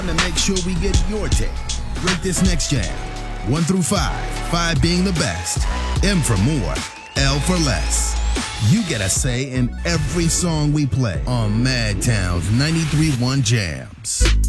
To make sure we get your take. Rate this next jam. 1 through 5. 5 being the best. M for more. L for less. You get a say in every song we play on Madtown's 93.1 Jams.